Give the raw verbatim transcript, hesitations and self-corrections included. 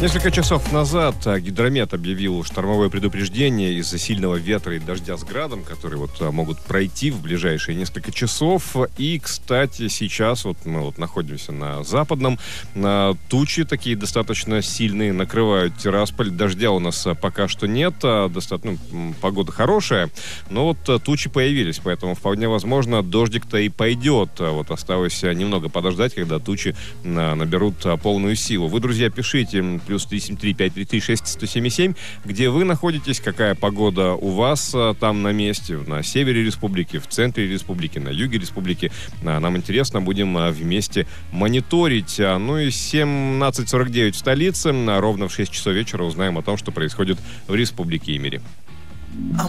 Несколько часов назад Гидромет объявил штормовое предупреждение из-за сильного ветра и дождя с градом, которые вот могут пройти в ближайшие несколько часов. И, кстати, сейчас вот мы вот находимся на западном. Тучи такие достаточно сильные накрывают Тирасполь. Дождя у нас пока что нет. Достаточно, ну, погода хорошая, но вот тучи появились, поэтому вполне возможно дождик-то и пойдет. Вот осталось немного подождать, когда тучи наберут полную силу. Вы, друзья, пишите плюс три семь три пять три три шесть сто семь семь, где вы находитесь, какая погода у вас там на месте, на севере республики, в центре республики, на юге республики. Нам интересно, будем вместе мониторить. Ну и семнадцать сорок девять в столице, ровно в шесть часов вечера узнаем о том, что происходит в республике и мире.